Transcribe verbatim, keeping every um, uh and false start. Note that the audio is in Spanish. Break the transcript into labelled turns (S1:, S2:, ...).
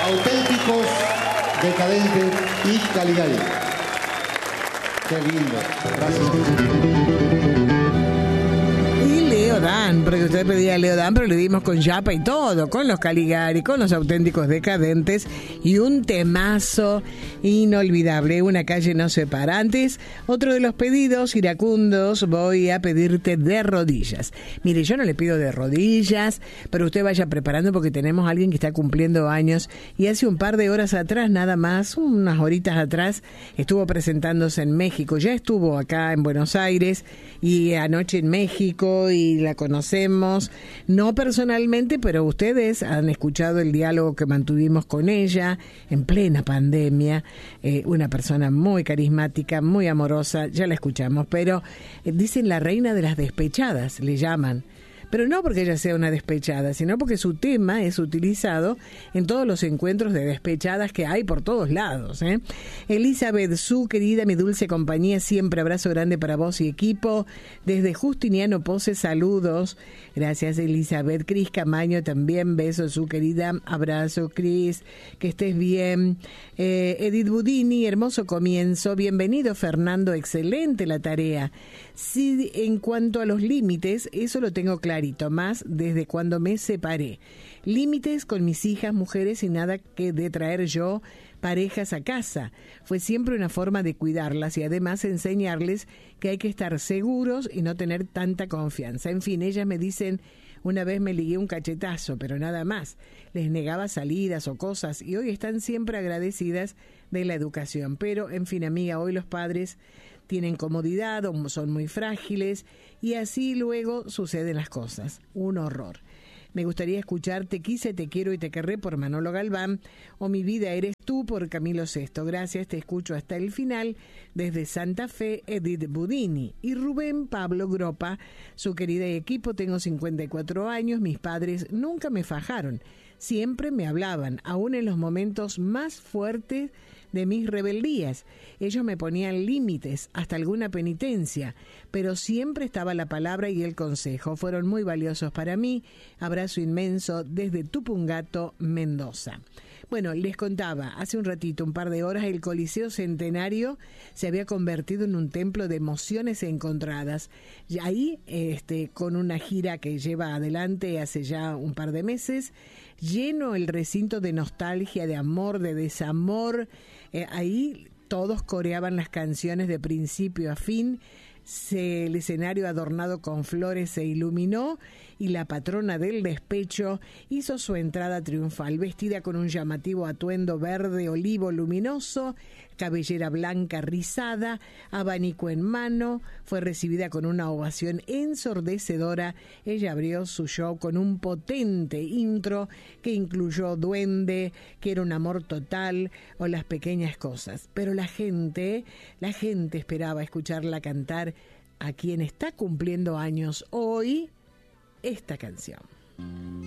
S1: Auténticos, Decadentes y Caligari. Qué lindo. Gracias.
S2: Y Leo Dan, porque usted pedía a Leo Dan, pero le dimos con Yapa y todo, con los Caligari, con los Auténticos Decadentes y un temazo inolvidable, Una calle no separa. Antes, otro de los pedidos iracundos, voy a pedirte de rodillas. Mire, yo no le pido de rodillas, pero usted vaya preparando porque tenemos a alguien que está cumpliendo años y hace un par de horas atrás, nada más, unas horitas atrás, estuvo presentándose en México. Ya estuvo acá en Buenos Aires y anoche en México y la conocemos, no personalmente, pero ustedes han escuchado el diálogo que mantuvimos con ella en plena pandemia. Eh, una persona muy carismática, muy amorosa, ya la escuchamos, pero eh, dicen la reina de las despechadas, le llaman. Pero no porque ella sea una despechada, sino porque su tema es utilizado en todos los encuentros de despechadas que hay por todos lados, ¿eh? Elizabeth, su querida, mi dulce compañía, siempre abrazo grande para vos y equipo. Desde Justiniano Pose, saludos. Gracias, Elizabeth. Cris Camaño también, besos, su querida. Abrazo, Cris. Que estés bien. Eh, Edith Budini, hermoso comienzo. Bienvenido, Fernando. Excelente la tarea. Sí, en cuanto a los límites, eso lo tengo clarito, más desde cuando me separé. Límites con mis hijas, mujeres, y nada que de traer yo parejas a casa. Fue siempre una forma de cuidarlas y además enseñarles que hay que estar seguros y no tener tanta confianza. En fin, ellas me dicen, una vez me ligué un cachetazo, pero nada más. Les negaba salidas o cosas y hoy están siempre agradecidas de la educación. Pero, en fin, amiga, hoy los padres tienen comodidad o son muy frágiles y así luego suceden las cosas. Un horror. Me gustaría escuchar Te quise, te quiero y te querré por Manolo Galván o Mi vida eres tú por Camilo Sesto. Gracias, te escucho hasta el final. Desde Santa Fe, Edith Budini. Y Rubén Pablo Gropa, su querida equipo, tengo cincuenta y cuatro años, mis padres nunca me fajaron. Siempre me hablaban, aún en los momentos más fuertes de mis rebeldías. Ellos me ponían límites, hasta alguna penitencia, pero siempre estaba la palabra y el consejo. Fueron muy valiosos para mí. Abrazo inmenso desde Tupungato, Mendoza. Bueno, les contaba, hace un ratito, un par de horas, el Coliseo Centenario se había convertido en un templo de emociones encontradas. Y ahí, este, con una gira que lleva adelante hace ya un par de meses, lleno el recinto de nostalgia, de amor, de desamor. Eh, ahí todos coreaban las canciones de principio a fin. Se, el escenario adornado con flores se iluminó y la patrona del despecho hizo su entrada triunfal, vestida con un llamativo atuendo verde olivo luminoso, cabellera blanca rizada, abanico en mano. Fue recibida con una ovación ensordecedora. Ella abrió su show con un potente intro que incluyó Duende, que era un amor total, o Las pequeñas cosas. Pero la gente, la gente esperaba escucharla cantar a quien está cumpliendo años hoy esta canción.